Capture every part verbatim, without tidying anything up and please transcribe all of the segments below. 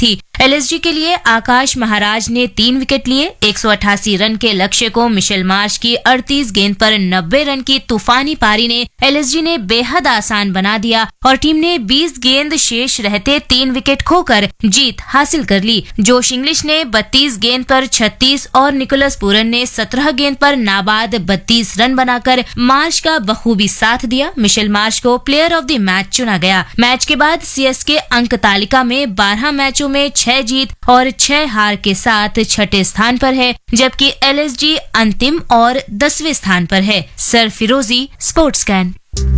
थी। एलएसजी के लिए आकाश महाराज ने तीन विकेट लिए। एक सौ अट्ठासी रन के लक्ष्य को मिशेल मार्श की अड़तीस गेंद पर नब्बे रन की तूफानी पारी ने एलएसजी ने बेहद आसान बना दिया और टीम ने बीस गेंद शेष रहते तीन विकेट खोकर जीत हासिल कर ली। जोश इंग्लिश ने बत्तीस गेंद पर छत्तीस और निकोलस पूरन ने सत्रह गेंद पर नाबाद बत्तीस रन बनाकर मार्श का बखूबी साथ दिया। मिशेल मार्श को प्लेयर ऑफ द मैच चुना गया। मैच के बाद सीएसके अंक तालिका में बारह मैचों में छह जीत और छह हार के साथ छठे स्थान पर है, जबकि एलएसजी अंतिम और दसवें स्थान पर है। सर फिरोजी, स्पोर्ट्स कैन।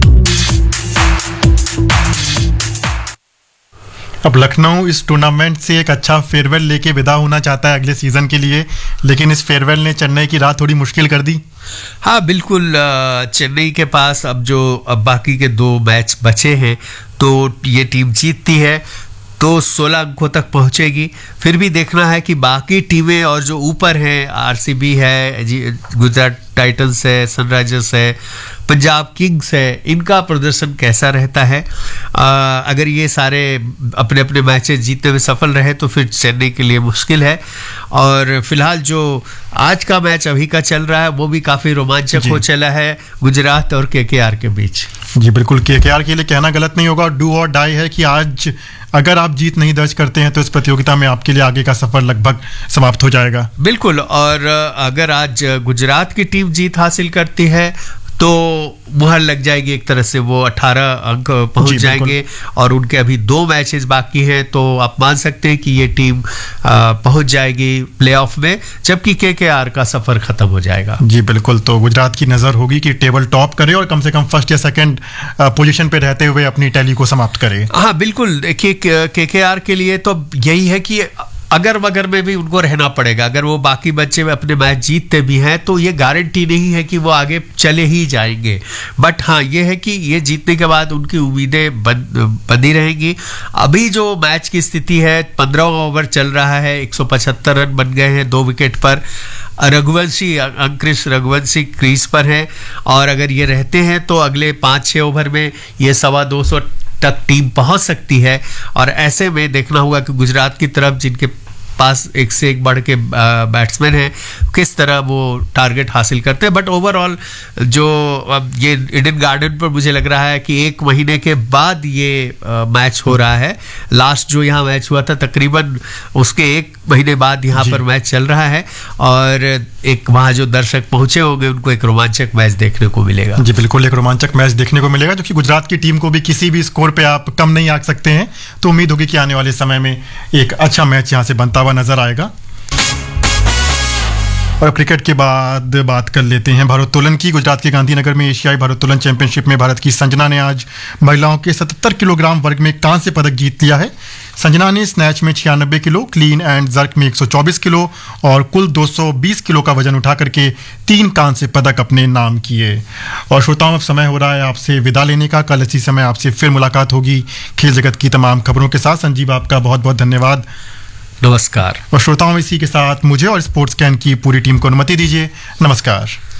अब लखनऊ इस टूर्नामेंट से एक अच्छा फेयरवेल लेके विदा होना चाहता है अगले सीजन के लिए, लेकिन इस फेयरवेल ने चेन्नई की राह थोड़ी मुश्किल कर दी। हाँ बिल्कुल, चेन्नई के पास अब जो अब बाकी के दो मैच बचे हैं तो ये टीम जीतती है तो सोलह अंकों तक पहुंचेगी। फिर भी देखना है कि बाकी टीमें और जो ऊपर हैं, आरसीबी है, गुजरात टाइटंस है, सनराइजर्स है, पंजाब किंग्स है, इनका प्रदर्शन कैसा रहता है। आ, अगर ये सारे अपने अपने मैचेस जीतने में सफल रहे तो फिर चेन्नई के लिए मुश्किल है। और फिलहाल जो आज का मैच अभी का चल रहा है वो भी काफ़ी रोमांचक हो चला है, गुजरात और केकेआर के बीच। जी बिल्कुल, केकेआर के लिए कहना गलत नहीं होगा, डू और डाई है कि आज अगर आप जीत नहीं दर्ज करते हैं तो इस प्रतियोगिता में आपके लिए आगे का सफर लगभग समाप्त हो जाएगा। बिल्कुल, और अगर आज गुजरात की टीम जीत हासिल करती है तो मुहर लग जाएगी एक तरह से, वो अठारह अंक पहुंच जाएंगे और उनके अभी दो मैचेस बाकी हैं, तो आप मान सकते हैं कि ये टीम पहुंच जाएगी प्लेऑफ में, जबकि केकेआर का सफर खत्म हो जाएगा। जी बिल्कुल, तो गुजरात की नजर होगी कि टेबल टॉप करे और कम से कम फर्स्ट या सेकंड पोजीशन पे रहते हुए अपनी टैली को समाप्त करे। हाँ बिल्कुल, देखिए केकेआर के लिए तो यही है कि अगर वगर में भी उनको रहना पड़ेगा। अगर वो बाकी बच्चे अपने मैच जीतते भी हैं तो ये गारंटी नहीं है कि वो आगे चले ही जाएंगे, बट हाँ ये है कि ये जीतने के बाद उनकी उम्मीदें बनी रहेंगी। अभी जो मैच की स्थिति है, पंद्रह ओवर चल रहा है, एक सौ पचहत्तर रन बन गए हैं दो विकेट पर। रघुवंशी अंकृश रघुवंशी क्रीज पर है और अगर ये रहते हैं तो अगले पाँच छः ओवर में ये सवा दो सौ तक टीम पहुंच सकती है। और ऐसे में देखना होगा कि गुजरात की तरफ जिनके पास एक से एक बढ़ के बैट्समैन हैं, किस तरह वो टारगेट हासिल करते हैं। बट ओवरऑल जो अब ये ईडन गार्डन पर मुझे लग रहा है कि एक महीने के बाद ये मैच हो रहा है। लास्ट जो यहाँ मैच हुआ था तकरीबन उसके एक महीने बाद यहाँ पर मैच चल रहा है और एक वहाँ जो दर्शक पहुंचे होंगे उनको एक रोमांचक मैच देखने को मिलेगा। जी बिल्कुल, एक रोमांचक मैच देखने को मिलेगा, जो कि गुजरात की टीम को भी किसी भी स्कोर पे आप कम नहीं आंक सकते हैं। तो उम्मीद होगी कि आने वाले समय में एक अच्छा मैच यहाँ से बनता हुआ नजर आएगा। और क्रिकेट के बाद बात कर लेते हैं भारोत्तोलन की। गुजरात के गांधीनगर में एशियाई भारोत्तोलन चैंपियनशिप में भारत की संजना ने आज महिलाओं के सतहत्तर किलोग्राम वर्ग में कांस्य पदक जीत लिया है। संजना ने स्नैच में छियानबे किलो, क्लीन एंड जर्क में एक सौ चौबीस किलो और कुल दो सौ बीस किलो का वजन उठा करके तीन कांस्य पदक अपने नाम किए। और श्रोताओं, अब समय हो रहा है आपसे विदा लेने का। कल इसी समय आपसे फिर मुलाकात होगी खेल जगत की तमाम खबरों के साथ। संजीव, आपका बहुत बहुत धन्यवाद। नमस्कार। और श्रोताओं, इसी के साथ मुझे और स्पोर्ट्स कैन की पूरी टीम को अनुमति दीजिए। नमस्कार।